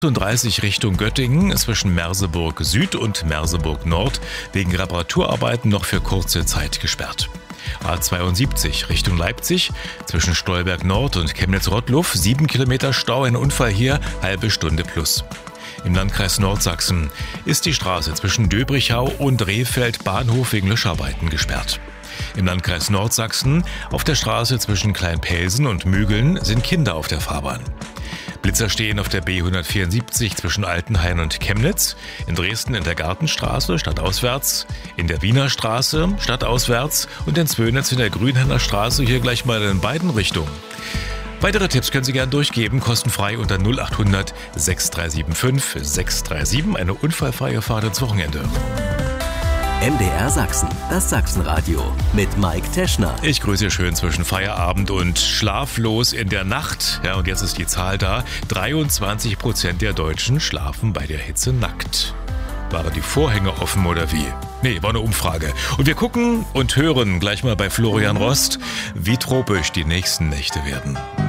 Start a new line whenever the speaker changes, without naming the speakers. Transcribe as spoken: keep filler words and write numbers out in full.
achtunddreißig Richtung Göttingen zwischen Merseburg Süd und Merseburg Nord wegen Reparaturarbeiten noch für kurze Zeit gesperrt. A zweiundsiebzig Richtung Leipzig zwischen Stolberg Nord und Chemnitz-Rottluff, sieben Kilometer Stau, ein Unfall hier, halbe Stunde plus. Im Landkreis Nordsachsen ist die Straße zwischen Döbrichau und Rehfeld Bahnhof wegen Löscharbeiten gesperrt. Im Landkreis Nordsachsen auf der Straße zwischen Kleinpelsen und Mügeln sind Kinder auf der Fahrbahn. Blitzer stehen auf der B hundertvierundsiebzig zwischen Altenhain und Chemnitz, in Dresden in der Gartenstraße stadtauswärts, in der Wiener Straße stadtauswärts und in Zwönitz in der Grünhenner Straße, hier gleich mal in beiden Richtungen. Weitere Tipps können Sie gerne durchgeben, kostenfrei unter null achthundert sechs drei sieben fünf sechs drei sieben, eine unfallfreie Fahrt ins Wochenende.
M D R Sachsen, das Sachsenradio mit Mike Teschner.
Ich grüße schön zwischen Feierabend und schlaflos in der Nacht. Ja, und jetzt ist die Zahl da. dreiundzwanzig Prozent der Deutschen schlafen bei der Hitze nackt. Waren die Vorhänge offen oder wie? Nee, war eine Umfrage. Und wir gucken und hören gleich mal bei Florian Rost, wie tropisch die nächsten Nächte werden.